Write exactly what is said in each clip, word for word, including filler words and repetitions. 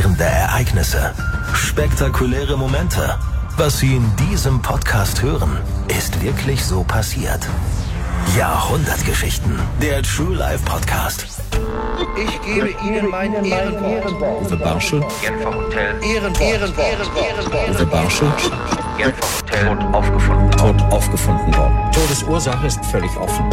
Faszinierende Ereignisse, spektakuläre Momente. Was Sie in diesem Podcast hören, ist wirklich so passiert. Jahrhundertgeschichten, der True Life Podcast. Ich gebe Ihnen mein Ehrenwort. Uwe Barschel. Genfer Hotel. Ehrenwort. Ehrenwort. Ehrenwort. Uwe Barschel. Genfer Hotel. Tot aufgefunden. Tot aufgefunden worden. Todesursache ist völlig offen.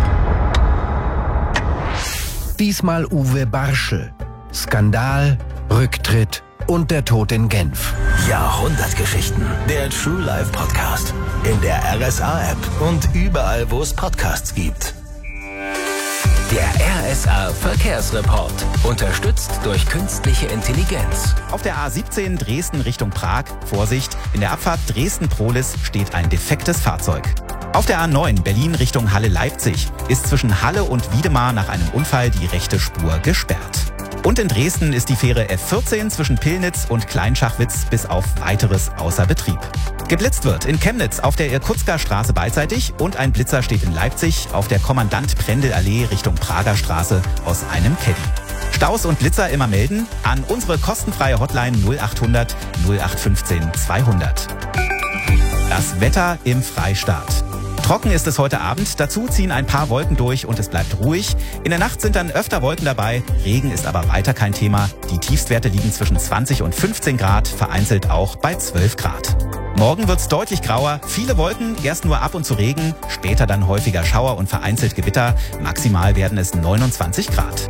Diesmal Uwe Barschel. Skandal, Rücktritt und der Tod in Genf. Jahrhundertgeschichten, der True Life Podcast. In der R S A-App und überall, wo es Podcasts gibt. Der R S A Verkehrsreport. Unterstützt durch künstliche Intelligenz. Auf der A siebzehn Dresden Richtung Prag, Vorsicht, in der Abfahrt Dresden-Prohlis steht ein defektes Fahrzeug. Auf der A neun Berlin Richtung Halle-Leipzig ist zwischen Halle und Wiedemar nach einem Unfall die rechte Spur gesperrt. Und in Dresden ist die Fähre F vierzehn zwischen Pillnitz und Kleinschachwitz bis auf Weiteres außer Betrieb. Geblitzt wird in Chemnitz auf der Irkutsker Straße beidseitig und ein Blitzer steht in Leipzig auf der Kommandant-Prendel-Allee Richtung Prager Straße aus einem Caddy. Staus und Blitzer immer melden an unsere kostenfreie Hotline null achthundert null acht fünfzehn zweihundert. Das Wetter im Freistaat. Trocken ist es heute Abend, dazu ziehen ein paar Wolken durch und es bleibt ruhig. In der Nacht sind dann öfter Wolken dabei, Regen ist aber weiter kein Thema. Die Tiefstwerte liegen zwischen zwanzig und fünfzehn Grad, vereinzelt auch bei zwölf Grad. Morgen wird's deutlich grauer, viele Wolken, erst nur ab und zu Regen, später dann häufiger Schauer und vereinzelt Gewitter. Maximal werden es neunundzwanzig Grad.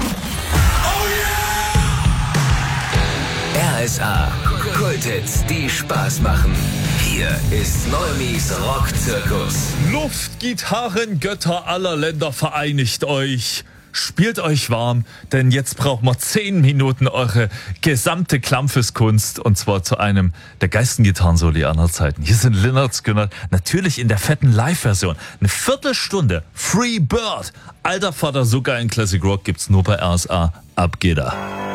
R S A Kulthits, die Spaß machen. Hier ist Neumis Rockzirkus. Luft, Gitarren, Götter aller Länder, vereinigt euch. Spielt euch warm, denn jetzt brauchen wir zehn Minuten eure gesamte Klampfeskunst und zwar zu einem der geilsten Gitarrensoli aller Zeiten. Hier sind Lynyrd Skynyrd, natürlich in der fetten Live-Version. Eine Viertelstunde, Free Bird. Alter Vater, so geilen Classic Rock gibt's nur bei R S A. Ab geht er.